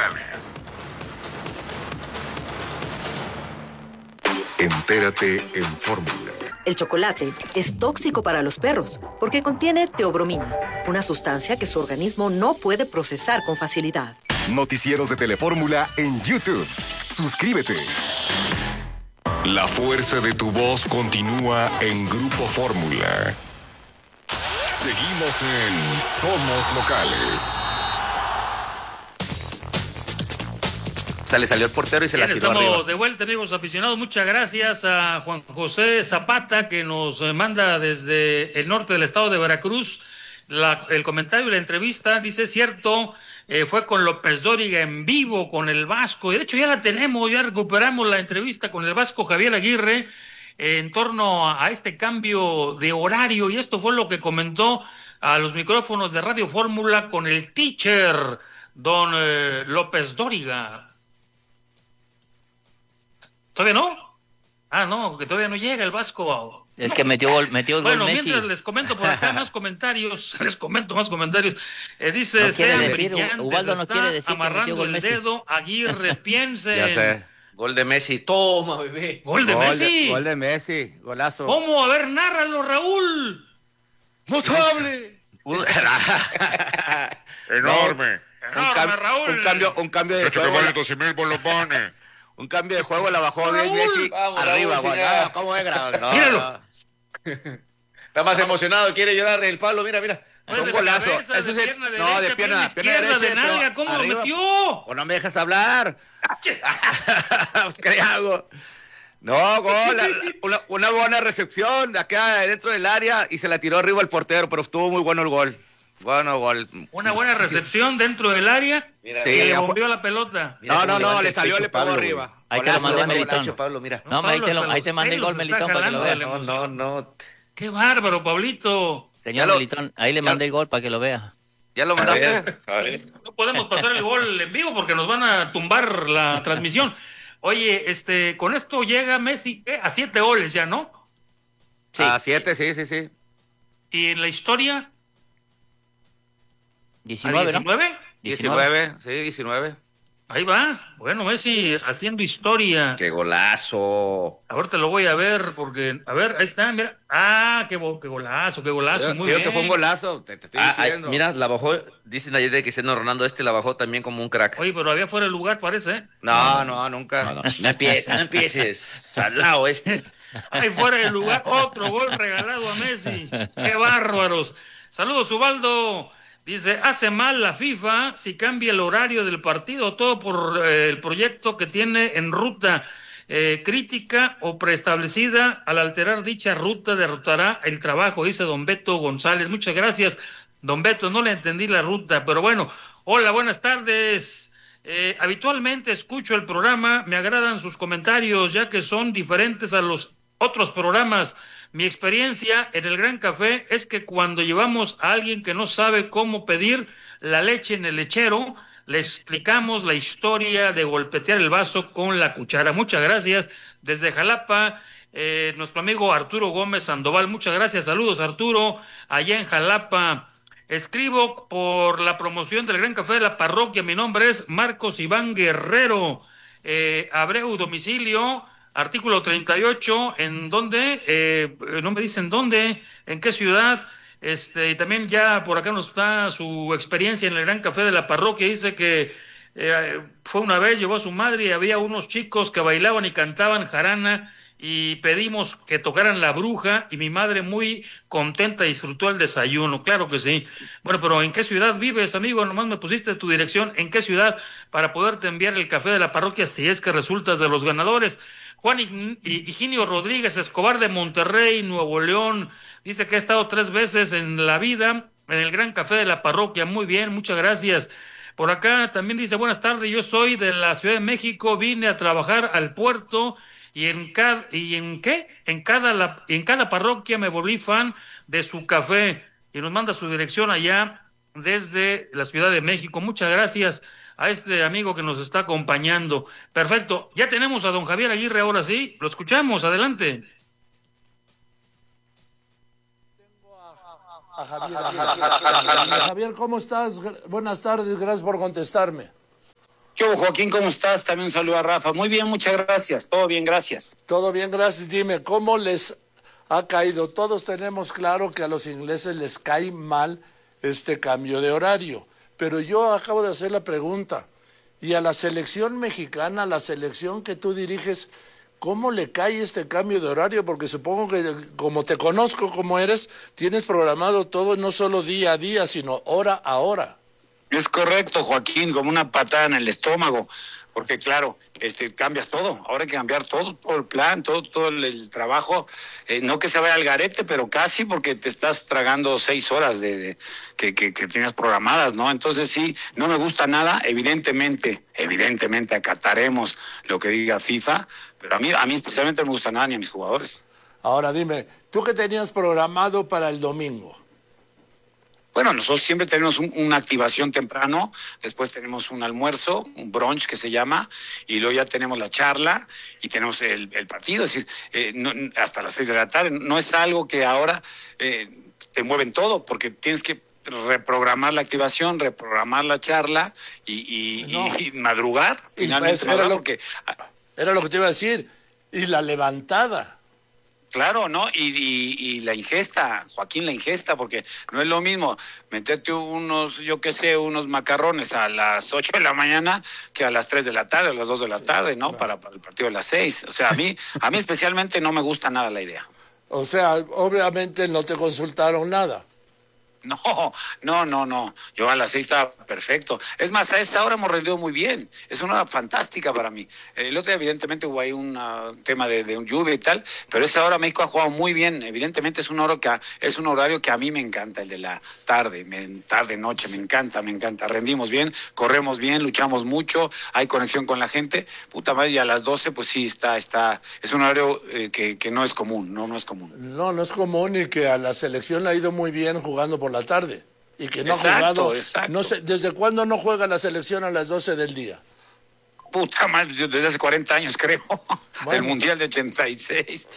Entérate en Fórmula. El chocolate es tóxico para los perros porque contiene teobromina, una sustancia que su organismo no puede procesar con facilidad. Noticieros de Telefórmula en YouTube. Suscríbete. La fuerza de tu voz continúa en Grupo Fórmula. Seguimos en Somos Locales. Le salió el portero y se la tiró arriba. Estamos de vuelta, amigos aficionados. Muchas gracias a Juan José Zapata, que nos manda desde el norte del estado de Veracruz el comentario y la entrevista. Dice, cierto, fue con López Dóriga en vivo, con el Vasco, y de hecho ya la tenemos, ya recuperamos la entrevista con el Vasco Javier Aguirre en torno a este cambio de horario, y esto fue lo que comentó a los micrófonos de Radio Fórmula con el teacher, don López Dóriga. ¿Todavía no? Ah, no, que todavía no llega el Vasco. Es que metió el gol bueno, Messi. Mientras les comento por acá más comentarios, dice, no sean decir, brillantes, Ubaldo no quiere decir amarrando el Messi. dedo, Aguirre, piensen. Ya sé, gol de Messi, toma, bebé. ¿Gol de Messi? Gol de Messi, golazo. ¿Cómo? A ver, nárralo, Raúl. ¡Notable! Enorme. Raúl. Un cambio de juego. Un cambio de juego la bajó bien Messi. Vamos, arriba, Raúl, bueno, ¿cómo es grave? No, Míralo. Está más emocionado, quiere llorar el Pablo, mira. Un golazo. Cabeza, Eso de sí, pierna no, de pierna izquierda, de derecha, nalga, pero ¿cómo arriba. lo metió? O no me dejas hablar. ¿Qué hago? No, gol, una buena recepción de acá dentro del área y se la tiró arriba el portero, pero estuvo muy bueno el gol. Bueno, gol. Una buena recepción dentro del área. Mira, Sí, y le ya fue. movió la pelota. No, le salió, le pegó arriba. Ahí te lo Golazo, mandé, golazo. Melitón. Pablo, mira. No, Pablo, ahí te mandé el gol, pelos está Melitón, para que lo jalando veas. de la emoción. No. Qué bárbaro, Pablito. Señor Melitón, ahí le mandé el gol para que lo vea. ¿Ya lo mandaste? A ver. No podemos pasar el gol en vivo porque nos van a tumbar la transmisión. Oye, con esto llega Messi a 7 goles ya, ¿no? Sí. A 7, sí. Y en la historia, 19, ¿a ¿no? 19? 19. Ahí va. Bueno, Messi haciendo historia. ¡Qué golazo! Ahorita lo voy a ver porque, a ver, ahí está, mira. Ah, qué golazo, muy Digo bien. que fue un golazo, te estoy diciendo. Mira, la bajó, dicen ayer de Cristiano Ronaldo, la bajó también como un crack. Oye, pero había fuera de lugar, parece, ¿eh? No, nunca. No empieces, salado Ahí fuera de lugar, otro gol regalado a Messi. ¡Qué bárbaros! Saludos, Ubaldo. Dice, hace mal la FIFA si cambia el horario del partido, todo por el proyecto que tiene en ruta crítica o preestablecida. Al alterar dicha ruta derrotará el trabajo, dice don Beto González. Muchas gracias, don Beto, no le entendí la ruta, pero bueno. Hola, buenas tardes. Habitualmente escucho el programa, me agradan sus comentarios, ya que son diferentes a los otros programas. Mi experiencia en el Gran Café es que cuando llevamos a alguien que no sabe cómo pedir la leche en el lechero, le explicamos la historia de golpetear el vaso con la cuchara. Muchas gracias. Desde Jalapa, nuestro amigo Arturo Gómez Sandoval. Muchas gracias. Saludos, Arturo, allá en Jalapa. Escribo por la promoción del Gran Café de la parroquia. Mi nombre es Marcos Iván Guerrero. Abreu, domicilio... Artículo 38, ¿en dónde? No me dicen dónde, en qué ciudad. Y también ya por acá nos está su experiencia en el Gran Café de la parroquia. Dice que fue una vez, llevó a su madre y había unos chicos que bailaban y cantaban jarana y pedimos que tocaran La Bruja y mi madre muy contenta disfrutó el desayuno. Claro que sí. Bueno, pero ¿en qué ciudad vives, amigo? Nomás me pusiste tu dirección. ¿En qué ciudad? Para poderte enviar el café de la parroquia si es que resultas de los ganadores. Juan Higinio Rodríguez Escobar de Monterrey, Nuevo León, dice que ha estado 3 veces en la vida en el Gran Café de la parroquia. Muy bien, muchas gracias. Por acá también dice, buenas tardes, yo soy de la Ciudad de México, vine a trabajar al puerto y en cada parroquia me volví fan de su café y nos manda su dirección allá desde la Ciudad de México. Muchas gracias a este amigo que nos está acompañando. Perfecto, ya tenemos a don Javier Aguirre, ahora sí, lo escuchamos, adelante. A Javier, Javier, ¿cómo estás? Buenas tardes, gracias por contestarme. ¿Qué hubo, Joaquín? ¿Cómo estás? También un saludo a Rafa. Muy bien, muchas gracias. Todo bien, gracias. Todo bien, gracias. Dime, ¿cómo les ha caído? Todos tenemos claro que a los ingleses les cae mal este cambio de horario, pero yo acabo de hacer la pregunta, y a la selección mexicana, la selección que tú diriges, ¿cómo le cae este cambio de horario? Porque supongo que, como te conozco como eres, tienes programado todo no solo día a día, sino hora a hora. Es correcto, Joaquín, como una patada en el estómago, porque claro, cambias todo, ahora hay que cambiar todo el plan, todo el trabajo, no que se vaya al garete, pero casi, porque te estás tragando 6 horas que tienes programadas, ¿no? Entonces sí, no me gusta nada, evidentemente acataremos lo que diga FIFA, pero a mí especialmente no me gusta nada ni a mis jugadores. Ahora dime, ¿tú qué tenías programado para el domingo? Bueno, nosotros siempre tenemos una activación temprano, después tenemos un almuerzo, un brunch que se llama, y luego ya tenemos la charla y tenemos el partido, es decir, hasta las 6 de la tarde. No es algo que ahora te mueven todo, porque tienes que reprogramar la activación, reprogramar la charla y madrugar. Finalmente, era lo que te iba a decir, y la levantada. Claro, ¿no? Y la ingesta, Joaquín, la ingesta, porque no es lo mismo meterte unos macarrones a las 8 de la mañana que a las 3 de la tarde, a las 2 de la tarde, ¿no? Claro. Para el partido de las 6. O sea, a mí especialmente no me gusta nada la idea. O sea, obviamente no te consultaron nada. No. Yo a las 6 estaba perfecto. Es más, a esa hora hemos rendido muy bien. Es una hora fantástica para mí. El otro día, evidentemente, hubo ahí un tema de un lluvia y tal, pero esa hora México ha jugado muy bien. Evidentemente es un horario que a mí me encanta, el de la tarde-noche. Me encanta. Rendimos bien, corremos bien, luchamos mucho, hay conexión con la gente. Puta madre, y a las 12, pues sí, es un horario que no es común, no es común. No es común, y que a la selección le ha ido muy bien jugando por la tarde, y que no ha jugado. Exacto. No sé, ¿desde cuándo no juega la selección a las 12 del día? Puta madre, desde hace 40 años, creo. Bueno. El Mundial de 86.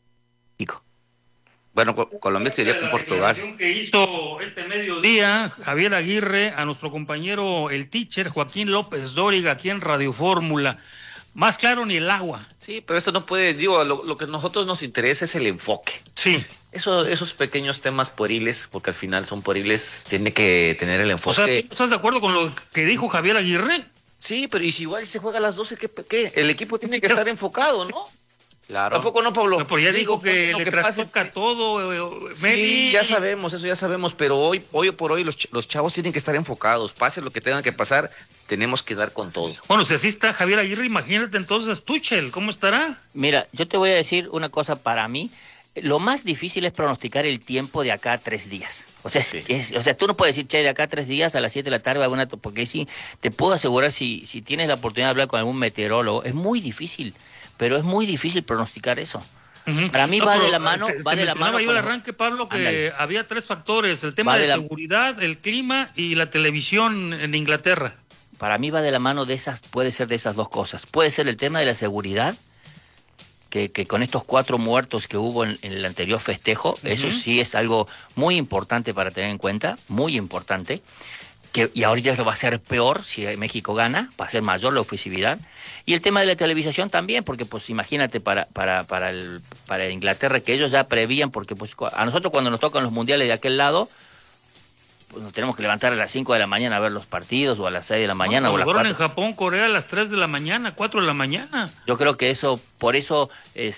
Bueno, Colombia sería con Portugal. La que hizo este mediodía Javier Aguirre a nuestro compañero el teacher Joaquín López Dóriga aquí en Radio Fórmula. Más claro ni el agua. Sí, pero esto no puede, lo que a nosotros nos interesa es el enfoque. Sí. Esos pequeños temas pueriles, porque al final son pueriles, tiene que tener el enfoque. O sea, ¿tú estás de acuerdo con lo que dijo Javier Aguirre? Sí, pero y si igual se juega a las 12, ¿qué? El equipo tiene que estar enfocado, ¿no? Claro. ¿Tampoco no, Pablo? Pero ya dijo que le trastoca todo. Sí, ya sabemos, pero hoy por hoy los chavos tienen que estar enfocados. Pase lo que tengan que pasar, tenemos que dar con todo. Bueno, si así está Javier Aguirre, imagínate entonces Tuchel, ¿cómo estará? Mira, yo te voy a decir una cosa para mí. Lo más difícil es pronosticar el tiempo de acá a 3 días. O sea, sí. Tú no puedes decir, che, de acá a 3 días a las 7 de la tarde, porque sí, te puedo asegurar, si tienes la oportunidad de hablar con algún meteorólogo, es muy difícil, pero es muy difícil pronosticar eso. Uh-huh. Para mí va de la mano. Yo el arranque, Pablo, que había 3 factores: el tema de seguridad, el clima y la televisión en Inglaterra. Para mí va de la mano puede ser de esas 2 cosas. Puede ser el tema de la seguridad, que con estos 4 muertos que hubo en el anterior festejo, eso sí es algo muy importante para tener en cuenta, muy importante, y ahorita lo va a ser peor si México gana, va a ser mayor la ofensividad, y el tema de la televisación también, porque pues imagínate para Inglaterra, que ellos ya prevían, porque pues a nosotros cuando nos tocan los mundiales de aquel lado, pues nos tenemos que levantar a las 5 de la mañana a ver los partidos, o a las 6 de la mañana, o a las 4. En Japón, Corea, a las 3 de la mañana, 4 de la mañana. Yo creo que por eso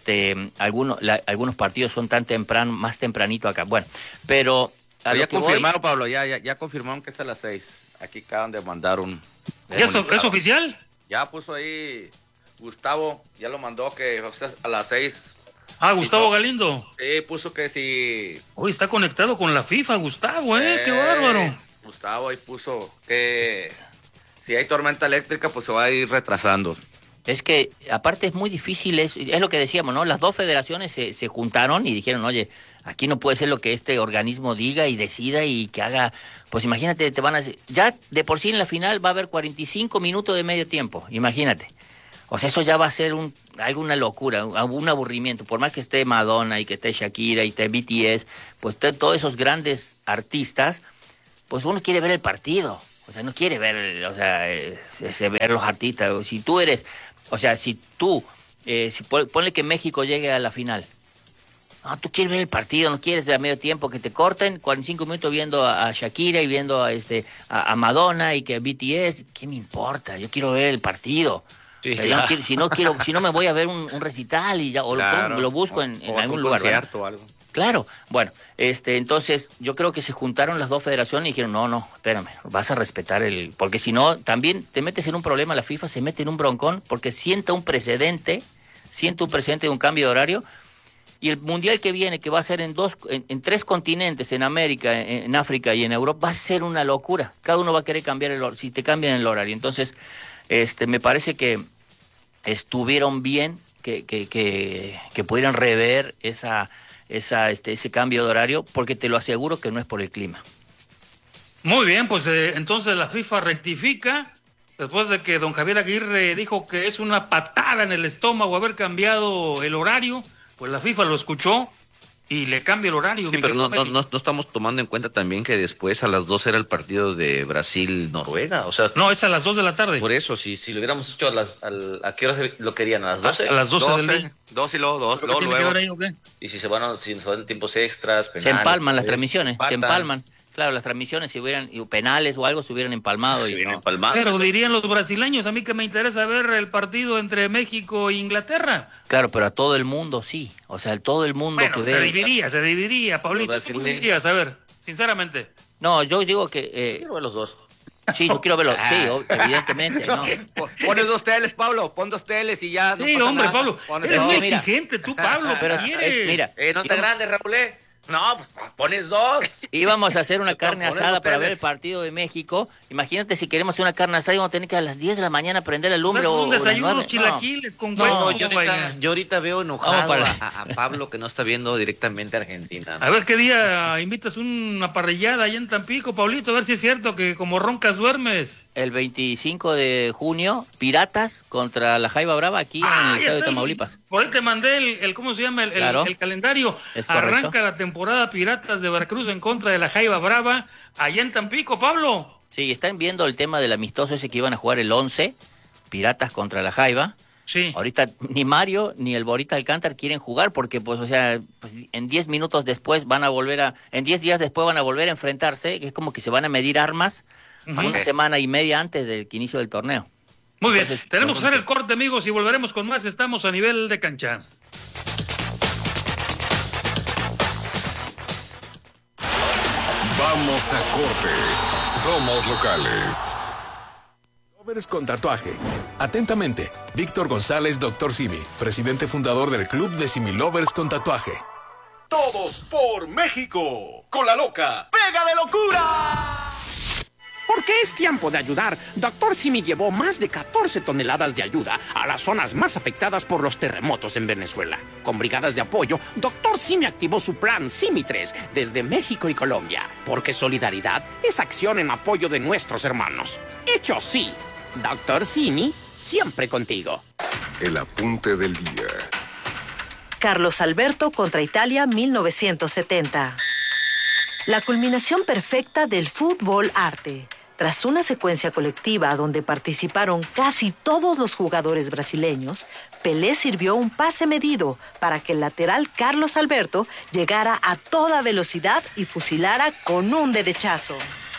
algunos partidos son tan temprano, más tempranito acá. Bueno, pero ya confirmaron, Pablo, ya confirmaron que es a las 6. Aquí acaban de mandar un... ¿Es oficial? Ya puso ahí Gustavo, ya lo mandó que a las 6... Gustavo Galindo. Sí, puso que sí. Hoy está conectado con la FIFA, Gustavo, qué bárbaro. Gustavo ahí puso que si hay tormenta eléctrica, pues se va a ir retrasando. Es que, aparte, es muy difícil, es lo que decíamos, ¿no? Las 2 federaciones se juntaron y dijeron, oye, aquí no puede ser lo que este organismo diga y decida y que haga. Pues imagínate, te van a... Ya de por sí en la final va a haber 45 minutos de medio tiempo, imagínate. O sea, eso ya va a ser alguna locura, un aburrimiento. Por más que esté Madonna y que esté Shakira y esté BTS, pues todos esos grandes artistas, pues uno quiere ver el partido. O sea, no quiere ver, o sea, ver los artistas. Si tú eres, o sea, ponle que México llegue a la final. No, tú quieres ver el partido, no quieres a medio tiempo que te corten 45 minutos viendo a Shakira y viendo a Madonna y que BTS. ¿Qué me importa? Yo quiero ver el partido. Sí, claro. Si no me voy a ver un recital y ya, o claro, lo busco en algún lugar. O algo. Claro, bueno, entonces yo creo que se juntaron las dos federaciones y dijeron, no, espérame, vas a respetar porque si no, también te metes en un problema, la FIFA se mete en un broncón porque sienta un precedente de un cambio de horario, y el mundial que viene, que va a ser en 3 continentes, en América, en África y en Europa, va a ser una locura. Cada uno va a querer cambiar si te cambian el horario. Entonces, me parece que estuvieron bien que pudieran rever ese cambio de horario, porque te lo aseguro que no es por el clima. Muy bien, pues entonces la FIFA rectifica, después de que don Javier Aguirre dijo que es una patada en el estómago haber cambiado el horario, pues la FIFA lo escuchó y le cambia el horario. Sí, pero no estamos tomando en cuenta también que después a las 2 era el partido de Brasil-Noruega, o sea... No, es a las 2 de la tarde. Por eso, si lo hubiéramos hecho ¿a qué hora lo querían? ¿A las 12? A las 12 del día. 2 y luego 2, luego. Ahí, ¿o qué? Y si se van tiempos extras, penales... Se empalman las transmisiones, se empalman. Claro, las transmisiones, si hubieran penales o algo, se hubieran empalmado. Pero dirían los brasileños, a mí que me interesa ver el partido entre México e Inglaterra. Claro, pero a todo el mundo sí. O sea, todo el mundo que ve... se dividiría, Pablito. ¿Cómo dirías? A ver, sinceramente. No, yo digo que... Quiero ver los dos. Sí, yo quiero verlo. Sí, evidentemente. ¿No? Pones 2 teles, Pablo. Pon 2 teles y ya. Sí, no hombre, nada. Pablo. Eres muy exigente tú, Pablo. Pero ¿quieres? No te grandes, Raúl. No, pues pones 2. Íbamos a hacer una carne asada para ver el partido de México. Imagínate, si queremos hacer una carne asada, íbamos a tener que a las 10 de la mañana prender el lumbre. Un desayuno, chilaquiles con huevo. Yo ahorita veo enojado a Pablo, que no está viendo directamente a Argentina. A ver qué día invitas una parrillada allá en Tampico, Pablito, a ver si es cierto que como roncas duermes. El 25 de junio, Piratas contra la Jaiba Brava aquí en el Estadio de Tamaulipas. Por ahí te mandé el ¿cómo se llama? El calendario. Arranca la temporada Piratas de Veracruz en contra de la Jaiba Brava allá en Tampico, Pablo. Sí, están viendo el tema del amistoso ese que iban a jugar el 11, Piratas contra la Jaiba. Sí. Ahorita ni Mario ni el Borita Alcántar quieren jugar porque, en 10 minutos después en 10 días después van a volver a enfrentarse, que es como que se van a medir armas una semana y media antes del inicio del torneo. Muy bien, tenemos que hacer el corte, amigos, y volveremos con más. Estamos a nivel de cancha. Vamos a corte. Somos locales. Lovers con tatuaje. Atentamente, Víctor González, Dr. Simi, presidente fundador del Club de Similovers con tatuaje. Todos por México. Con la loca. ¡Pega de locura! Porque es tiempo de ayudar. Dr. Simi llevó más de 14 toneladas de ayuda a las zonas más afectadas por los terremotos en Venezuela. Con brigadas de apoyo, Dr. Simi activó su plan Simi 3 desde México y Colombia. Porque solidaridad es acción en apoyo de nuestros hermanos. Hecho sí. Dr. Simi, siempre contigo. El apunte del día. Carlos Alberto contra Italia 1970. La culminación perfecta del fútbol arte. Tras una secuencia colectiva donde participaron casi todos los jugadores brasileños, Pelé sirvió un pase medido para que el lateral Carlos Alberto llegara a toda velocidad y fusilara con un derechazo.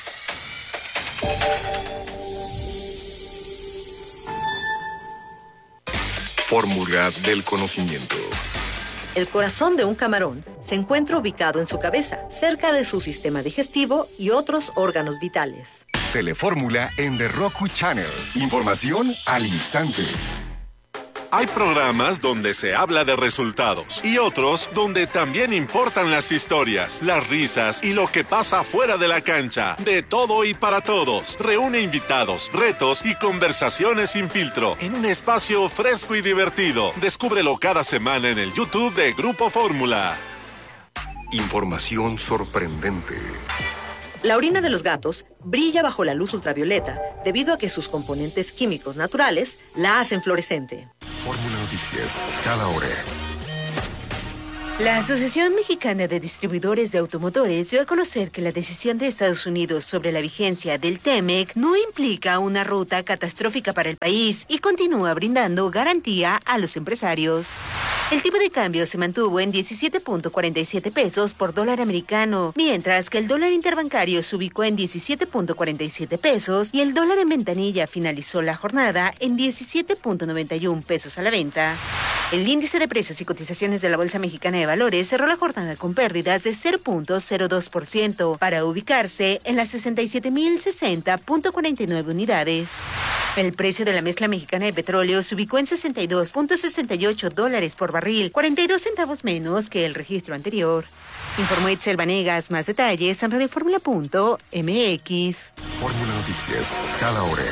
Fórmula del conocimiento. El corazón de un camarón se encuentra ubicado en su cabeza, cerca de su sistema digestivo y otros órganos vitales. Telefórmula en The Roku Channel. Información al instante. Hay programas donde se habla de resultados y otros donde también importan las historias, las risas y lo que pasa fuera de la cancha. De todo y para todos. Reúne invitados, retos y conversaciones sin filtro en un espacio fresco y divertido. Descúbrelo cada semana en el YouTube de Grupo Fórmula. Información sorprendente. La orina de los gatos brilla bajo la luz ultravioleta debido a que sus componentes químicos naturales la hacen fluorescente. Fórmula Noticias, cada hora. La Asociación Mexicana de Distribuidores de Automotores dio a conocer que la decisión de Estados Unidos sobre la vigencia del TEMEC no implica una ruta catastrófica para el país y continúa brindando garantía a los empresarios. El tipo de cambio se mantuvo en 17.47 pesos por dólar americano, mientras que el dólar interbancario se ubicó en 17.47 pesos y el dólar en ventanilla finalizó la jornada en 17.91 pesos a la venta. El índice de precios y cotizaciones de la Bolsa Mexicana de Valores cerró la jornada con pérdidas de 0.02% para ubicarse en las 67.060.49 unidades. El precio de la mezcla mexicana de petróleo se ubicó en $62.68 por barril, 42 centavos menos que el registro anterior. Informó Itzel Vanegas. Más detalles en radioformula.mx. Fórmula Noticias, cada hora.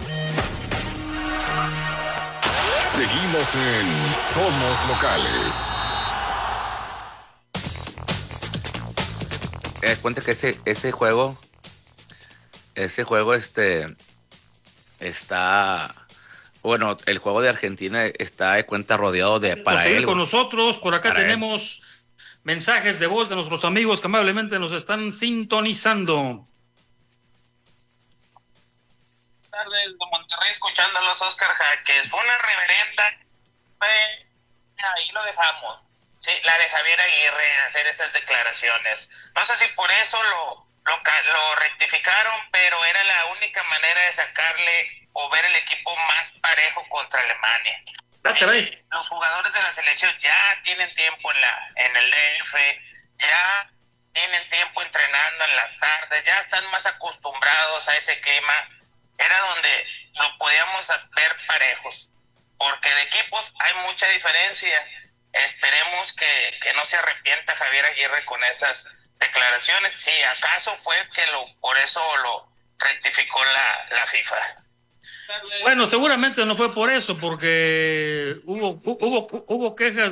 Seguimos en Somos Locales. Cuenta que ese juego está, bueno, el juego de Argentina está de cuenta rodeado de para seguir él. Con nosotros, por acá Para tenemos mensajes de voz de nuestros amigos que amablemente nos están sintonizando. Tardes de Monterrey, escuchando a los Oscar Jaques. Fue una reverenda, ahí lo dejamos. Sí, la de Javier Aguirre, hacer estas declaraciones. No sé si por eso lo rectificaron, pero era la única manera de sacarle o ver el equipo más parejo contra Alemania. Los jugadores de la selección ya tienen tiempo en el DF, ya tienen tiempo entrenando en las tardes, ya están más acostumbrados a ese clima. Era donde lo podíamos ver parejos, porque de equipos hay mucha diferencia. Esperemos que no se arrepienta Javier Aguirre con esas declaraciones. Si acaso fue que por eso lo rectificó la FIFA. Bueno, seguramente no fue por eso, porque hubo quejas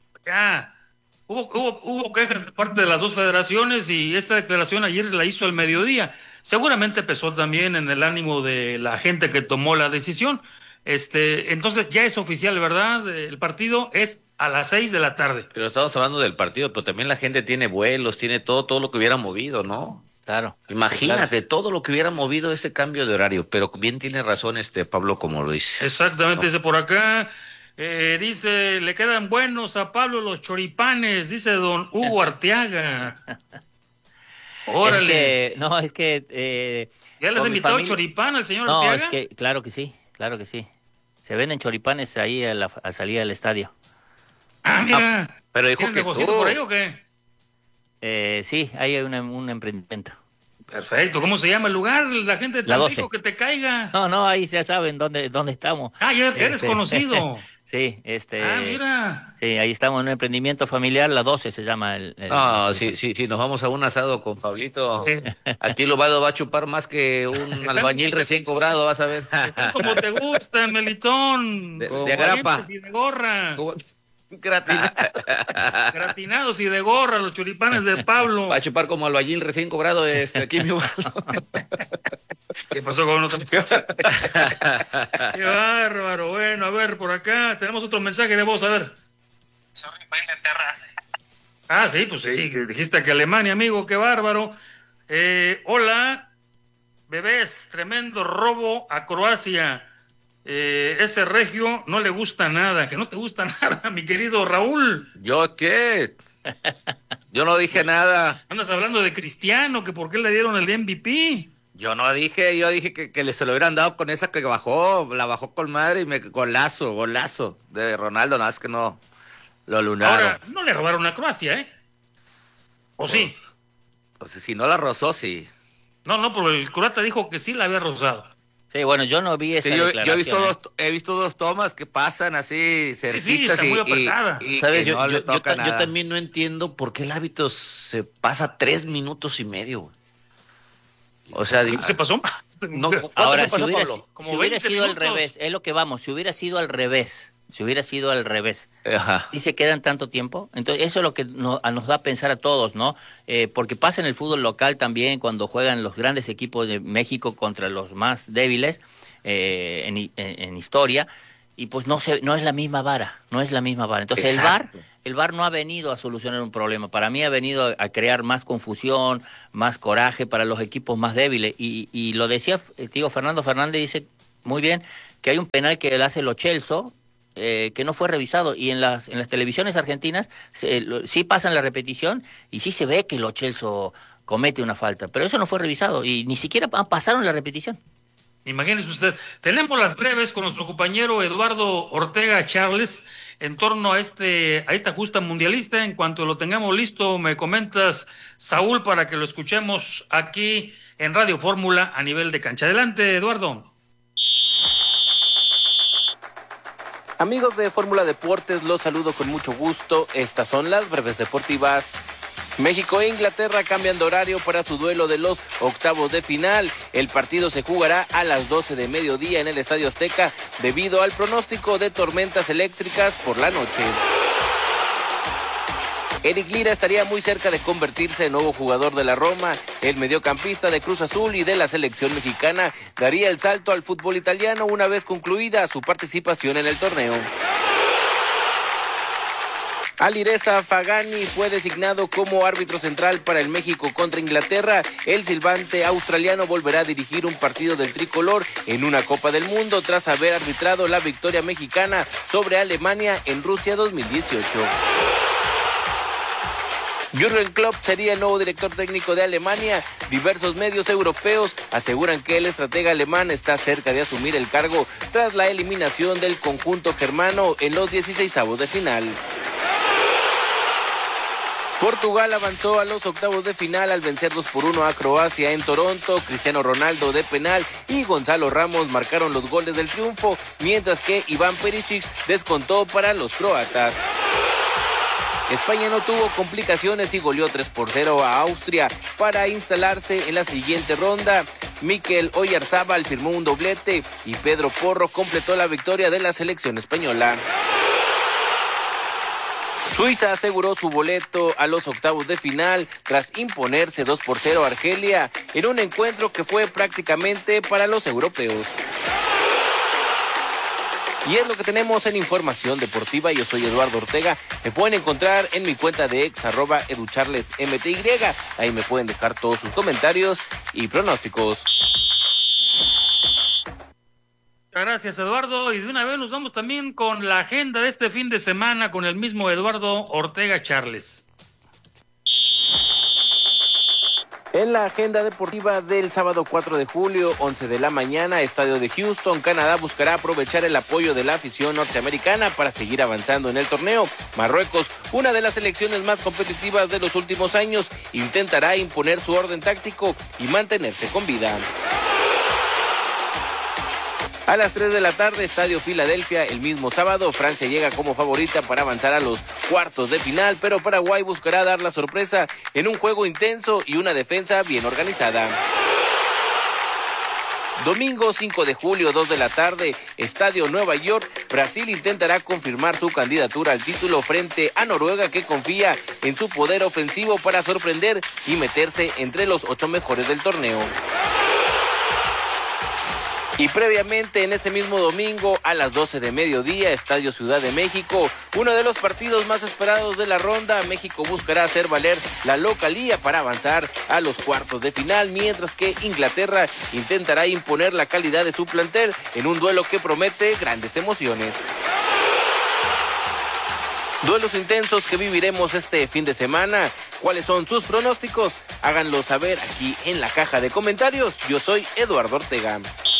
hubo quejas de parte de las dos federaciones y esta declaración ayer la hizo al mediodía. Seguramente pesó también en el ánimo de la gente que tomó la decisión. Entonces ya es oficial, ¿verdad? El partido es a las 6 de la tarde. Pero estamos hablando del partido, pero también la gente tiene vuelos, tiene todo lo que hubiera movido, ¿no? Claro. Imagínate claro. todo lo que hubiera movido ese cambio de horario, pero bien tiene razón Pablo como lo dice. Exactamente, dice por acá, dice, le quedan buenos a Pablo los choripanes, dice don Hugo Arteaga. Órale. Es que ¿ya les has invitado choripán al señor No, Arteaga? es que, claro que sí. Se venden choripanes ahí a salida del estadio. Ah, mira. Pero dijo ¿Tienes que negocito por ahí o qué? Sí, hay un emprendimiento. Perfecto. ¿Cómo se llama el lugar? La gente de La Tampico 12. que te caiga. No, ahí ya saben dónde estamos. Ah, ya eres conocido. Sí, mira. Sí, ahí estamos en un emprendimiento familiar, la 12 se llama el Si nos vamos a un asado con Pablito, aquí lo va a chupar más que un albañil recién cobrado, vas a ver. Como te gustan, Melitón. De Con grapa. valientes y de gorra. Gratinados y de gorra, los choripanes de Pablo. Va a chupar como albañil recién cobrado aquí mi ¿Qué pasó con nosotros? Qué bárbaro. Bueno, a ver, por acá tenemos otro mensaje de voz, a ver. Sorry, fue Inglaterra. Ah, sí, pues sí, que dijiste que Alemania, amigo, qué bárbaro. Hola, bebés, tremendo robo a Croacia. Ese regio no le gusta nada, que no te gusta nada, mi querido Raúl. ¿Yo qué? Yo no dije nada. Andas hablando de Cristiano, que por qué le dieron el MVP. Yo dije que se lo hubieran dado con esa que la bajó con madre y golazo de Ronaldo, nada más que no lo lunaron. Ahora, no le robaron a Croacia, ¿eh? ¿O sí? Pues si no la rozó, sí. No, pero el croata dijo que sí la había rozado. Sí, bueno, yo no vi esa yo declaración. he visto dos tomas que pasan así cerquitas está muy apretada. y ¿Sabes? que no le toca nada. Yo también no entiendo por qué el árbitro se pasa 3 minutos y medio, güey. O sea, ¿Se pasó? No, Ahora, se pasó, si Pablo? hubiera sido al minutos. revés, es lo que vamos, si hubiera sido al revés, Ajá. y se quedan tanto tiempo, entonces eso es lo que nos da a pensar a todos, ¿no? Porque pasa en el fútbol local también, cuando juegan los grandes equipos de México contra los más débiles en historia, y pues no es la misma vara, no es la misma vara. Entonces el VAR no ha venido a solucionar un problema, para mí ha venido a crear más confusión, más coraje para los equipos más débiles, y lo decía, Fernando Fernández dice muy bien que hay un penal que le hace Lo Celso, que no fue revisado, y en las televisiones argentinas sí pasan la repetición y sí se ve que Lo Celso comete una falta, pero eso no fue revisado y ni siquiera pasaron la repetición. Imagínese usted, tenemos las breves con nuestro compañero Eduardo Ortega Charles en torno a esta justa mundialista. En cuanto lo tengamos listo, me comentas, Saúl, para que lo escuchemos aquí en Radio Fórmula a nivel de cancha. Adelante, Eduardo. Amigos de Fórmula Deportes, los saludo con mucho gusto. Estas son las breves deportivas. México e Inglaterra cambian de horario para su duelo de los octavos de final. El partido se jugará a las 12 de mediodía en el Estadio Azteca debido al pronóstico de tormentas eléctricas por la noche. Eric Lira estaría muy cerca de convertirse en nuevo jugador de la Roma. El mediocampista de Cruz Azul y de la selección mexicana daría el salto al fútbol italiano una vez concluida su participación en el torneo. Alireza Fagani fue designado como árbitro central para el México contra Inglaterra. El silbante australiano volverá a dirigir un partido del tricolor en una Copa del Mundo tras haber arbitrado la victoria mexicana sobre Alemania en Rusia 2018. Jürgen Klopp sería el nuevo director técnico de Alemania. Diversos medios europeos aseguran que el estratega alemán está cerca de asumir el cargo tras la eliminación del conjunto germano en los 16avos de final. Portugal avanzó a los octavos de final al vencer 2-1 a Croacia en Toronto. Cristiano Ronaldo de penal y Gonzalo Ramos marcaron los goles del triunfo, mientras que Iván Perisic descontó para los croatas. España no tuvo complicaciones y goleó 3-0 a Austria para instalarse en la siguiente ronda. Mikel Oyarzábal firmó un doblete y Pedro Porro completó la victoria de la selección española. Suiza aseguró su boleto a los octavos de final tras imponerse 2-0 a Argelia en un encuentro que fue prácticamente para los europeos. Y es lo que tenemos en información deportiva. Yo soy Eduardo Ortega. Me pueden encontrar en mi cuenta de ex @educharlesmty. Ahí me pueden dejar todos sus comentarios y pronósticos. Gracias, Eduardo. Y de una vez nos vamos también con la agenda de este fin de semana con el mismo Eduardo Ortega Charles. En la agenda deportiva del sábado 4 de julio, 11 de la mañana, estadio de Houston, Canadá buscará aprovechar el apoyo de la afición norteamericana para seguir avanzando en el torneo. Marruecos, una de las selecciones más competitivas de los últimos años, intentará imponer su orden táctico y mantenerse con vida. A las 3 de la tarde, Estadio Filadelfia, el mismo sábado, Francia llega como favorita para avanzar a los cuartos de final, pero Paraguay buscará dar la sorpresa en un juego intenso y una defensa bien organizada. Domingo 5 de julio, 2 de la tarde, Estadio Nueva York, Brasil intentará confirmar su candidatura al título frente a Noruega, que confía en su poder ofensivo para sorprender y meterse entre los 8 mejores del torneo. Y previamente, en este mismo domingo, a las 12 de mediodía, Estadio Ciudad de México, uno de los partidos más esperados de la ronda. México buscará hacer valer la localía para avanzar a los cuartos de final, mientras que Inglaterra intentará imponer la calidad de su plantel en un duelo que promete grandes emociones. Duelos intensos que viviremos este fin de semana. ¿Cuáles son sus pronósticos? Háganlo saber aquí en la caja de comentarios. Yo soy Eduardo Ortega.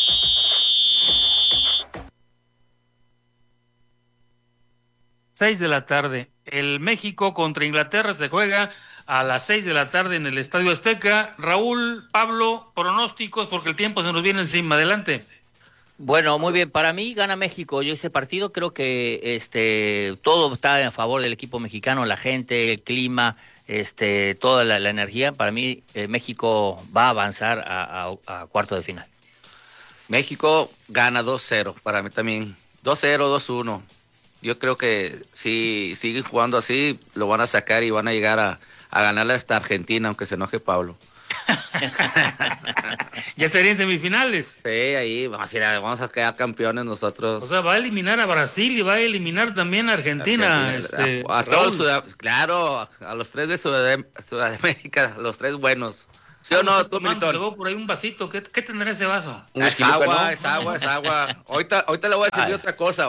Seis de la tarde. El México contra Inglaterra se juega a las 6 de la tarde en el Estadio Azteca. Raúl, Pablo, pronósticos porque el tiempo se nos viene encima. Adelante. Bueno, muy bien. Para mí gana México. Yo ese partido creo que todo está a favor del equipo mexicano, la gente, el clima, toda la energía. Para mí México va a avanzar a cuarto de final. México gana 2-0. Para mí también 2-0, 2-1. Yo creo que si siguen jugando así, lo van a sacar y van a llegar a ganarle hasta Argentina, aunque se enoje Pablo. Ya serían semifinales. Sí, ahí vamos a quedar campeones nosotros. O sea, va a eliminar a Brasil y va a eliminar también a Argentina. A todos, claro, a los tres de Sudamérica, los tres buenos. ¿Sí o no, tú, Milton? Luego por ahí un vasito. ¿Qué tendrá ese vaso? Es agua. Ahorita le voy a servir otra cosa.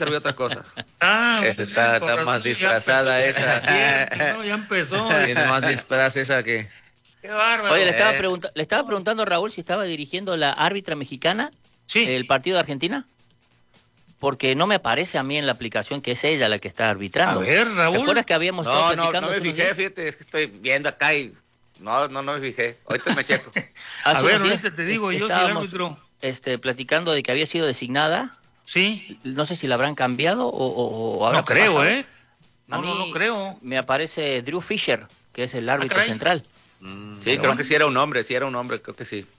Esa está más disfrazada esa. No, ya empezó. Tiene más disfraz esa que... Qué bárbaro. Oye, le estaba preguntando a Raúl si estaba dirigiendo la árbitra mexicana el partido de Argentina. Porque no me aparece a mí en la aplicación que es ella la que está arbitrando. A ver, Raúl. ¿Te acuerdas que habíamos estado platicando? No me fijé, fíjate, es que estoy viendo acá y... No me fijé. Ahorita me checo. A ver, ahorita te digo yo si el árbitro... platicando de que había sido designada. Sí. No sé si la habrán cambiado o habrá No creo, pasado. No creo. Me aparece Drew Fisher, que es el árbitro central. Sí, creo que sí era un hombre, creo que sí.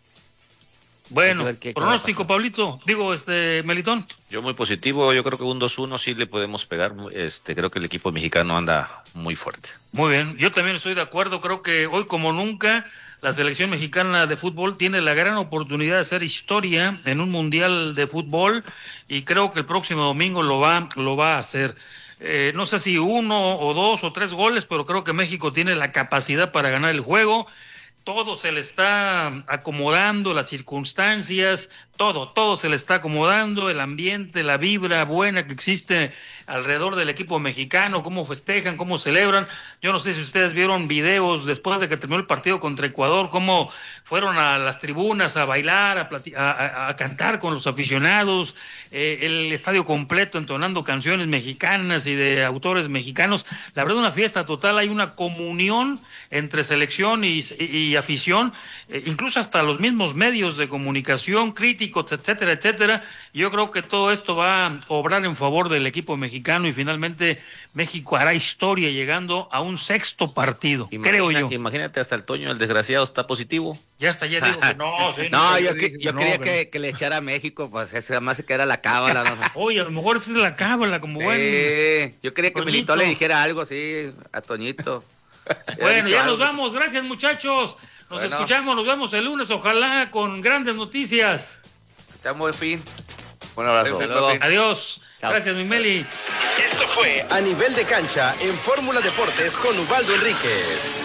Bueno, pronóstico, Pablito. Digo, Melitón. Yo muy positivo, yo creo que un 2-1 sí le podemos pegar. Creo que el equipo mexicano anda muy fuerte. Muy bien, yo también estoy de acuerdo. Creo que hoy como nunca la selección mexicana de fútbol tiene la gran oportunidad de hacer historia en un mundial de fútbol y creo que el próximo domingo lo va a hacer. No sé si 1 o 2 o 3 goles, pero creo que México tiene la capacidad para ganar el juego. Todo se le está acomodando, las circunstancias, todo se le está acomodando, el ambiente, la vibra buena que existe alrededor del equipo mexicano, cómo festejan, cómo celebran. Yo no sé si ustedes vieron videos después de que terminó el partido contra Ecuador, cómo fueron a las tribunas a bailar, a cantar con los aficionados, el estadio completo entonando canciones mexicanas y de autores mexicanos. La verdad, una fiesta total, hay una comunión entre selección y afición, incluso hasta los mismos medios de comunicación, críticos, etcétera, etcétera. Yo creo que todo esto va a obrar en favor del equipo mexicano y finalmente México hará historia llegando a un 6º partido, creo yo. Imagínate, hasta el Toño, el desgraciado, está positivo. Ya digo que no. Sí, yo quería que le echara a México, pues ese además que era la cábala. ¿No? Oye, a lo mejor esa es la cábala, como bueno. Yo quería que Milito le dijera algo, sí, a Toñito. Bueno, ya nos vamos. Gracias, muchachos. Nos escuchamos, nos vemos el lunes, ojalá con grandes noticias. Estamos de fin. Un abrazo. Adiós. Chao. Gracias, mi Meli. Esto fue A Nivel de Cancha en Fórmula Deportes con Ubaldo Enríquez.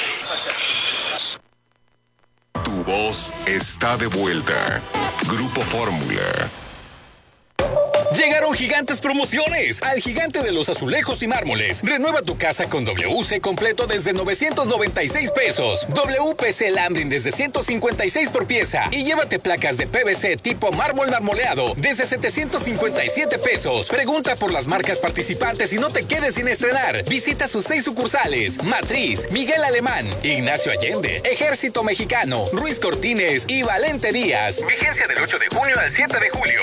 Tu voz está de vuelta. Grupo Fórmula. Llegaron gigantes promociones al Gigante de los Azulejos y Mármoles. Renueva tu casa con WC completo desde 996 pesos. WPC Lambrin desde 156 por pieza. Y llévate placas de PVC tipo mármol marmoleado desde 757 pesos. Pregunta por las marcas participantes y no te quedes sin estrenar. Visita sus 6 sucursales: Matriz, Miguel Alemán, Ignacio Allende, Ejército Mexicano, Ruiz Cortines y Valente Díaz. Vigencia del 8 de junio al 7 de julio.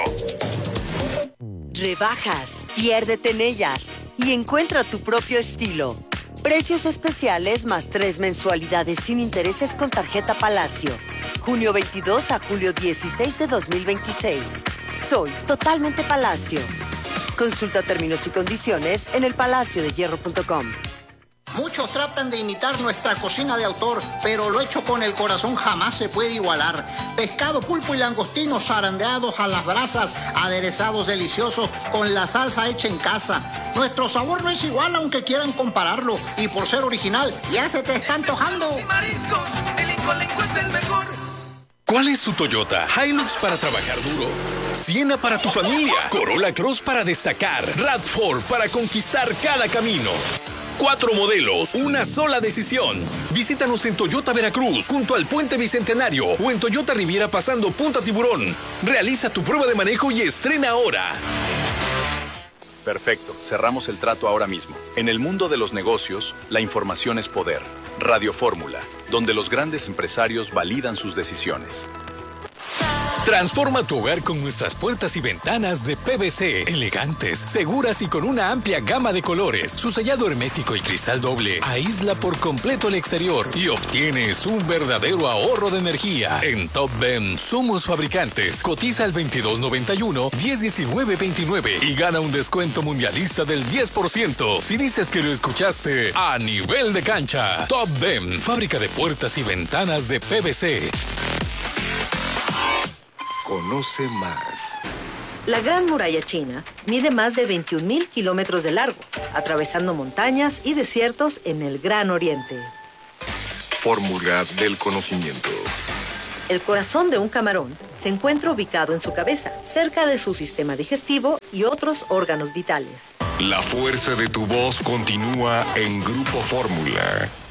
Rebajas, piérdete en ellas y encuentra tu propio estilo. Precios especiales más 3 mensualidades sin intereses con tarjeta Palacio. Junio 22 a julio 16 de 2026. Soy totalmente Palacio. Consulta términos y condiciones en elpalaciodehierro.com. Muchos tratan de imitar nuestra cocina de autor, pero lo hecho con el corazón jamás se puede igualar. Pescado, pulpo y langostinos zarandeados a las brasas, aderezados deliciosos con la salsa hecha en casa. Nuestro sabor no es igual aunque quieran compararlo, y por ser original ya se te está antojando. Y mariscos, el Incolenco es el mejor. ¿Cuál es tu Toyota? Hilux para trabajar duro, Siena para tu familia, Corolla Cross para destacar, RAV4 para conquistar cada camino. 4 modelos, una sola decisión. Visítanos en Toyota Veracruz, junto al Puente Bicentenario, o en Toyota Riviera pasando Punta Tiburón. Realiza tu prueba de manejo y estrena ahora. Perfecto, cerramos el trato ahora mismo. En el mundo de los negocios, la información es poder. Radio Fórmula, donde los grandes empresarios validan sus decisiones. Transforma tu hogar con nuestras puertas y ventanas de PVC, elegantes, seguras y con una amplia gama de colores. Su sellado hermético y cristal doble aísla por completo el exterior y obtienes un verdadero ahorro de energía. En Top Ben somos fabricantes. Cotiza al 2291-101929 y gana un descuento mundialista del 10% si dices que lo escuchaste a nivel de cancha. Top Ben, fábrica de puertas y ventanas de PVC. Conoce más. La Gran Muralla China mide más de 21,000 kilómetros de largo, atravesando montañas y desiertos en el Gran Oriente. Fórmula del conocimiento. El corazón de un camarón se encuentra ubicado en su cabeza, cerca de su sistema digestivo y otros órganos vitales. La fuerza de tu voz continúa en Grupo Fórmula.